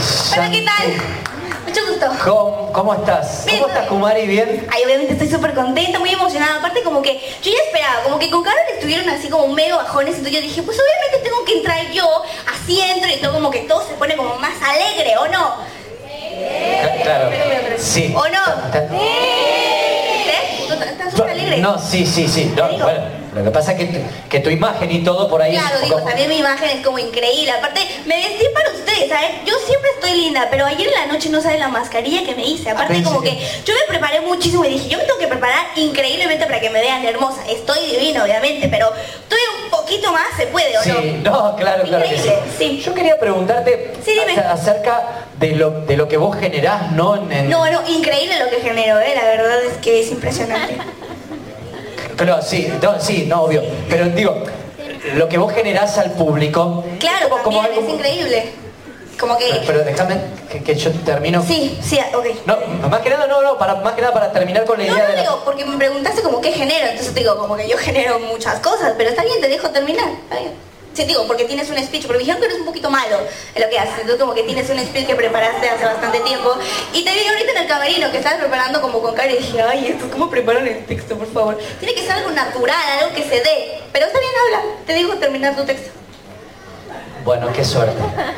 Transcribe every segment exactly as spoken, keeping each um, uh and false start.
Hola, ¿qué tal? Mucho gusto. ¿Cómo, cómo estás? Bien, ¿Cómo estás, Kumari? ¿Bien? Ay, obviamente estoy súper contenta, muy emocionada. Aparte, como que yo ya esperaba, como que con Carol estuvieron así como medio bajones. Entonces yo dije, pues obviamente tengo que entrar yo, así entro y todo como que todo se pone como más alegre, ¿o no? Claro, sí. ¿O no? ¿Eh? ¿Estás súper alegre? No, sí, sí, sí. No, bueno, lo que pasa es que tu, que tu imagen y todo por ahí... Claro, digo, como... también mi imagen es como increíble. Aparte, me vestí para ustedes, ¿sabes? Yo siempre estoy linda, pero ayer en la noche no saben la mascarilla que me hice. Aparte, como que yo me preparé muchísimo y dije, yo me tengo que preparar increíblemente para que me vean hermosa. Estoy divina, obviamente, pero estoy un poquito más, ¿se puede o no? Sí, no, claro, claro que sí. sí. Yo quería preguntarte sí, acerca de lo, de lo que vos generás, ¿no? En... No, no, increíble lo que genero, ¿eh? La verdad es que es impresionante. Pero sí, no, sí, no, obvio. Pero digo, lo que vos generás al público... Claro, como, también, como, es increíble. Como que... Pero, pero déjame que, que yo termino... Sí, sí, ok. No, más que nada, no, no, para, más que nada para terminar con la idea no, no, de... La... digo, porque me preguntaste como qué genero, entonces te digo, como que yo genero muchas cosas, pero está bien, te dejo terminar, está bien. Sí, digo, porque tienes un speech, porque me dijeron que eres un poquito malo en lo que haces, entonces como que tienes un speech que preparaste hace bastante tiempo, y te vi ahorita en el camerino que estabas preparando como con cara y dije, ay, esto, ¿cómo preparan el texto, por favor? Tiene que ser algo natural, algo que se dé, pero está bien, habla, te digo terminar tu texto. Bueno, qué suerte.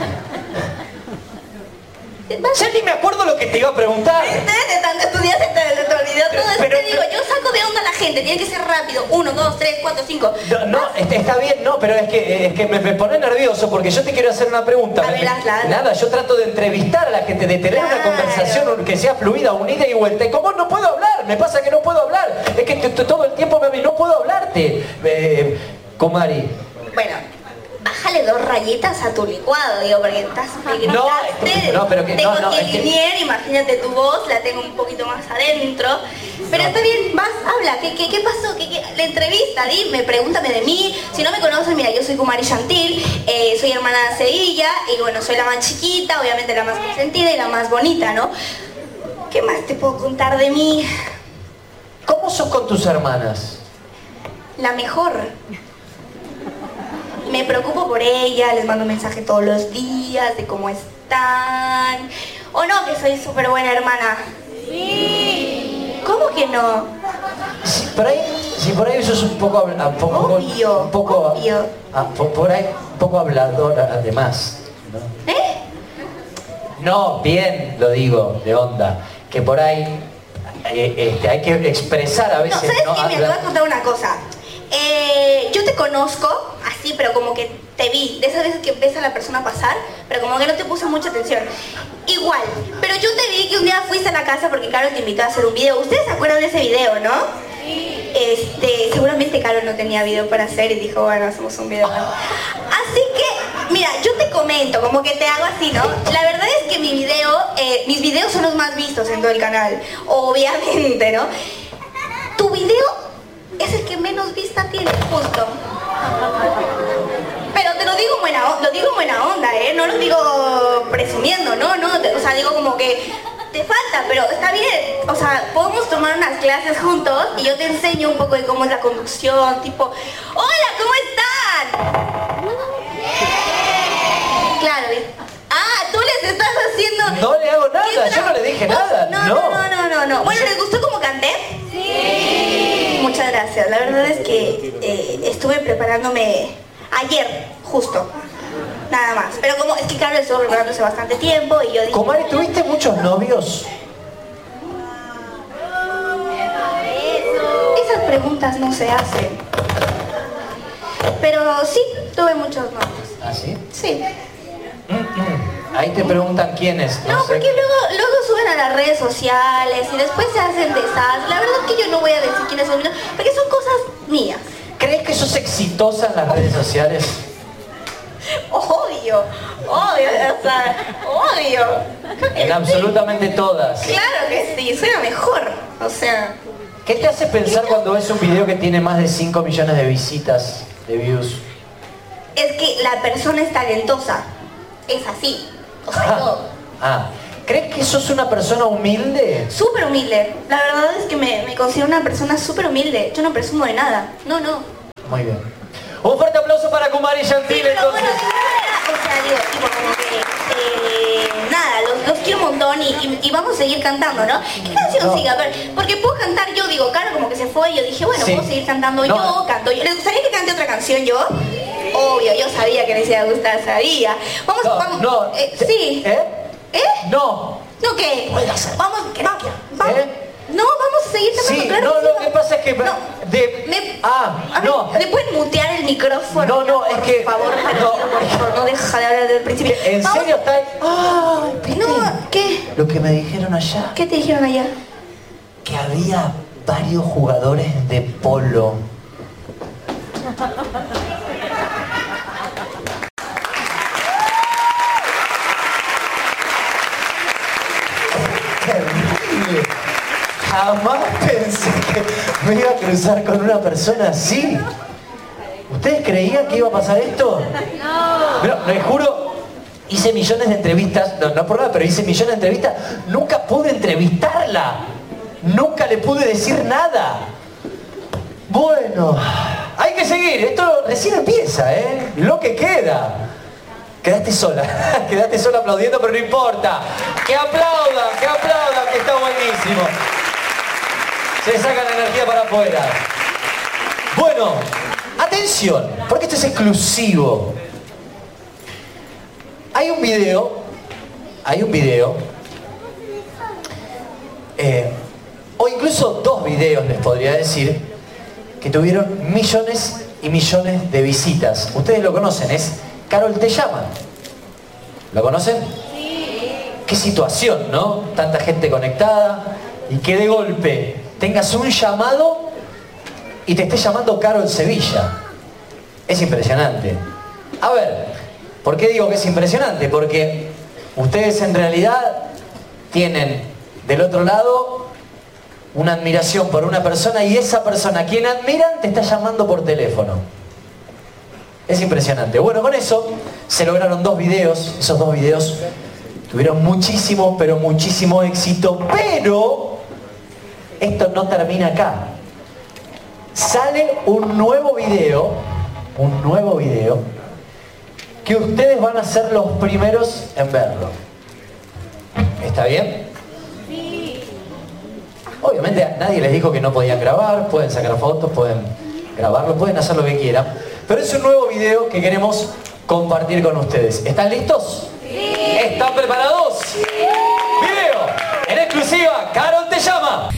Ya ni me acuerdo lo que te iba a preguntar. Ustedes de tanto estudiar se te, se te olvidó todo eso. Pero, te digo, yo saco de onda a la gente, tiene que ser rápido. Uno, dos, tres, cuatro, cinco. No, no está, está bien, no, pero es que, es que me, me pone nervioso porque yo te quiero hacer una pregunta. A ver, me, hazla. Nada, yo trato de entrevistar a la gente, de tener claro. una conversación que sea fluida, unida y vuelta. Y como no puedo hablar, me pasa que no puedo hablar. Es que t, t, todo el tiempo me no puedo hablarte. Eh, Kumari. Bueno. Bájale dos rayitas a tu licuado, digo, porque estás me no, gritaste, no, pero que, tengo no, no, que es que... linier, imagínate tu voz, la tengo un poquito más adentro, pero no. Está bien, vas, habla, ¿qué, qué, qué pasó? ¿Qué, qué? La entrevista, dime, pregúntame de mí, si no me conoces, mira, yo soy Kumari Shantil, eh, soy hermana de Sevilla, y bueno, soy la más chiquita, obviamente la más consentida y la más bonita, ¿no? ¿Qué más te puedo contar de mí? ¿Cómo sos con tus hermanas? La mejor. Me preocupo por ella, les mando mensaje todos los días de cómo están. ¿O no que soy súper buena hermana? Sí. ¿Cómo que no? Si por ahí, si por ahí sos un poco... Un poco obvio, un poco, obvio. A, por, por ahí un poco habladora además, ¿no? ¿Eh? No, bien lo digo, de onda. Que por ahí eh, este, hay que expresar a veces... No, ¿sabes ¿no? qué? Mira, te voy a contar una cosa. Eh, yo te conozco así, pero como que te vi, de esas veces que ves a la persona pasar, pero como que no te puse mucha atención. Igual, pero yo te vi que un día fuiste a la casa porque Carol te invitó a hacer un video. ¿Ustedes se acuerdan de ese video, no? Sí. Este, seguramente Carol no tenía video para hacer y dijo, bueno, hacemos un video. Así que, mira, yo te comento, como que te hago así, ¿no? La verdad es que mi video, eh, mis videos son los más vistos en todo el canal, obviamente, ¿no? Tu video es el que menos vista tiene, justo. Pero te lo digo en buena onda, lo digo en buena onda, ¿eh? No lo digo presumiendo, ¿no? no O sea, digo como que te falta, pero está bien. O sea, podemos tomar unas clases juntos y yo te enseño un poco de cómo es la conducción, tipo, ¡hola! ¿Cómo están? Claro, ah, tú les estás haciendo... No le hago nada, yo no le dije nada. No, no, no, no, no, no. Bueno, ¿les gustó cómo canté? Sí. Muchas gracias. La verdad es que eh, estuve preparándome ayer, justo. Nada más. Pero como es que Carlos estuvo preparándose bastante tiempo y yo dije... Kumari, ¿tuviste muchos novios? Esas preguntas no se hacen. Pero sí, tuve muchos novios. ¿Ah, sí? Sí. Ahí te preguntan quiénes. No, no sé. porque luego, luego suben a las redes sociales y después se hacen desastres. La verdad es que yo no voy a decir quiénes son, porque son cosas mías. ¿Crees que sos exitosa en las redes sociales? Obvio, obvio, o sea, obvio. En absolutamente todas. Claro que sí, soy la mejor, o sea... ¿Qué te hace pensar cuando ves un video que tiene más de cinco millones de visitas, de views? Es que la persona es talentosa, es así, o sea, ah, todo. Ah, ¿crees que sos una persona humilde? Súper humilde, la verdad es que me, me considero una persona súper humilde, yo no presumo de nada, no, no. Muy bien. Un fuerte aplauso para Kumari Shantil, sí, pero entonces. bueno, o sea, digo, tipo como que, eh, nada, los, los quiero un montón y, y, y vamos a seguir cantando, ¿no? ¿Qué canción No. sigue? A ver, porque puedo cantar yo, digo, Caro como que se fue y yo dije, bueno, Sí. puedo seguir cantando No. yo, canto yo. ¿Les gustaría que cante otra canción yo? Obvio, yo sabía que les iba a gustar, sabía. Vamos, No, vamos. no. eh, sí. ¿Eh? ¿Eh? No. ¿No qué? Puede hacer. Vamos, vamos, vamos. ¿Eh? No, vamos a seguir cantando, Sí, claro no, que sí, lo que pasa es que... No. De, Me- ah, A ver, no. ¿me pueden mutear el micrófono? No, no, es que- Por favor, te lo no. pido, por favor, no deja de hablar desde el principio. ¿En Vamos- serio está ahí? Ay, Piti, No, ¿qué? Lo que me dijeron allá, ¿Qué te dijeron allá? que había varios jugadores de polo. Terrible. Jamás pensé que me iba a cruzar con una persona así. ¿Ustedes creían que iba a pasar esto? No. Pero, les juro, hice millones de entrevistas, no, no por nada, pero hice millones de entrevistas. Nunca pude entrevistarla. Nunca le pude decir nada. Bueno, hay que seguir. Esto recién empieza, ¿eh? Lo que queda. Quedaste sola, quedaste sola aplaudiendo, pero no importa. Que aplaudan, que aplaudan, que está buenísimo. Se sacan la energía para afuera. Bueno, atención, porque esto es exclusivo. Hay un video, hay un video, eh, o incluso dos videos les podría decir, que tuvieron millones y millones de visitas. Ustedes lo conocen, es Carol Te Llama. ¿Lo conocen? Sí. Qué situación, ¿no? Tanta gente conectada y que de golpe tengas un llamado y te esté llamando Carol Sevilla. Es impresionante. A ver, ¿por qué digo que es impresionante? Porque ustedes en realidad tienen del otro lado una admiración por una persona y esa persona a quien admiran te está llamando por teléfono. Es impresionante. Bueno, con eso se lograron dos videos. Esos dos videos tuvieron muchísimo, pero muchísimo éxito. Pero esto no termina acá. Sale un nuevo video, un nuevo video, que ustedes van a ser los primeros en verlo. ¿Está bien? Sí. Obviamente nadie les dijo que no podían grabar, pueden sacar fotos, pueden grabarlo, pueden hacer lo que quieran. Pero es un nuevo video que queremos compartir con ustedes. ¿Están listos? Sí. ¿Están preparados? Sí. Video en exclusiva, Carol Te Llama.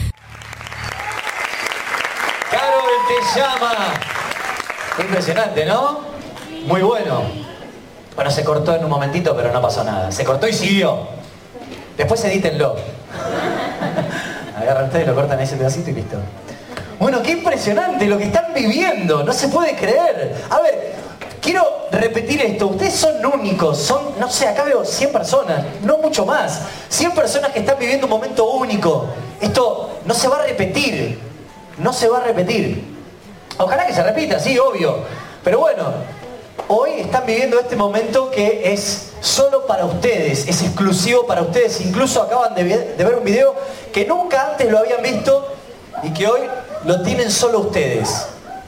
Carol Te Llama. Impresionante, ¿no? Muy bueno. Bueno, se cortó en un momentito, pero no pasó nada. Se cortó y siguió. Después edítenlo. Agarran ustedes, lo cortan ese pedacito y listo. Bueno, qué impresionante lo que están viviendo. No se puede creer. A ver, quiero repetir esto. Ustedes son únicos. Son, no sé, acá veo cien personas. No mucho más. cien personas que están viviendo un momento único. Esto no se va a repetir. No se va a repetir. Ojalá que se repita, sí, obvio. Pero bueno, hoy están viviendo este momento que es solo para ustedes. Es exclusivo para ustedes. Incluso acaban de ver, de ver un video que nunca antes lo habían visto y que hoy lo tienen solo ustedes.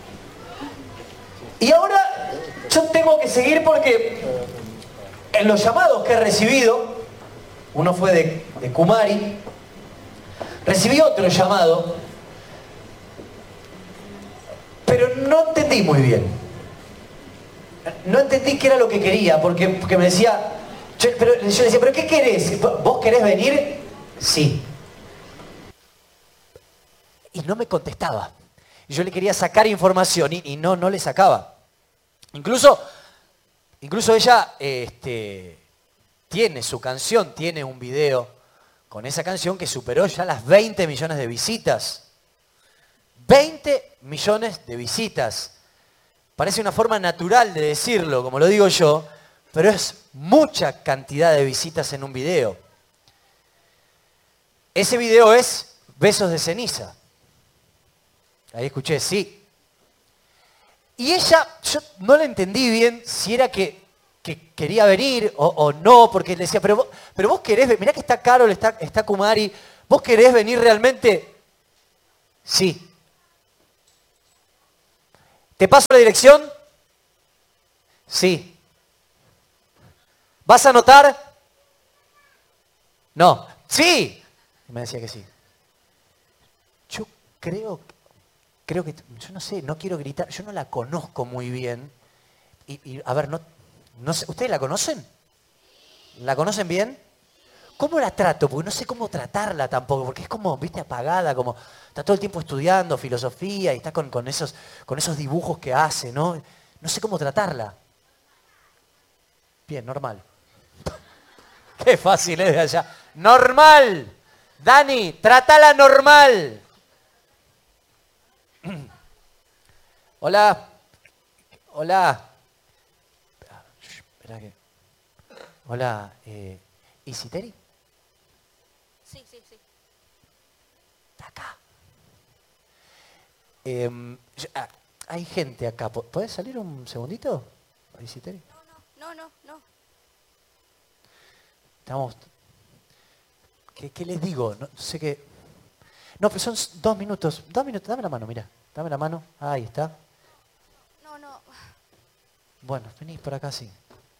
Y ahora yo tengo que seguir porque en los llamados que he recibido, uno fue de, de Kumari, recibí otro llamado, pero no entendí muy bien. No entendí qué era lo que quería, porque, porque me decía, yo, pero, yo le decía, ¿pero qué querés? ¿Vos querés venir? Sí. Y no me contestaba. Yo le quería sacar información y, y no, no le sacaba. Incluso, incluso ella este, tiene su canción, tiene un video con esa canción que superó ya las veinte millones de visitas. veinte millones de visitas. Parece una forma natural de decirlo, como lo digo yo, pero es mucha cantidad de visitas en un video. Ese video es Besos de Ceniza. Ahí escuché, sí. Y ella, yo no le entendí bien si era que, que quería venir o, o no, porque le decía, pero vos, pero vos querés, mirá que está Carol, está, está Kumari, ¿vos querés venir realmente? Sí. ¿Te paso la dirección? Sí. ¿Vas a anotar? No. ¡Sí! Y me decía que sí. Yo creo, creo que, yo no sé, no quiero gritar, yo no la conozco muy bien. Y, y a ver, no, no sé, ¿ustedes la conocen? ¿La conocen bien? ¿Cómo la trato? Porque no sé cómo tratarla tampoco, porque es como, viste, apagada, como está todo el tiempo estudiando filosofía y está con, con esos, con esos dibujos que hace, ¿no? No sé cómo tratarla. Bien, normal. Qué fácil es de allá. ¡Normal! Dani, trátala normal. Hola. Hola. Espera que... Hola. Eh, ¿Isiteri? Sí, sí, sí. Está acá. Eh, yo- ah, hay gente acá. ¿Po- ¿Podés salir un segundito? Isiteri. No, no, no. Estamos... ¿Qué, qué les digo? No sé qué... No, pero son s- dos minutos. Dos minutos. Dame la mano, mira. Dame la mano. Ahí está. No, no. Bueno, venís por acá, sí.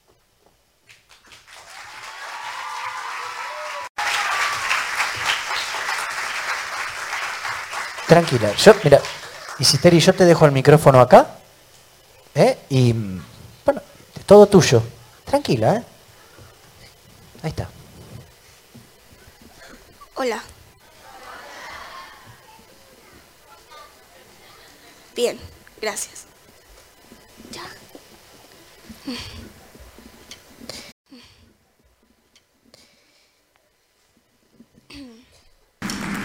Tranquila. Yo, mira, Isiteri, yo te dejo el micrófono acá. ¿Eh? Y, mm, bueno, todo tuyo. Tranquila, ¿eh? Ahí está. Hola. Bien, gracias. Ya.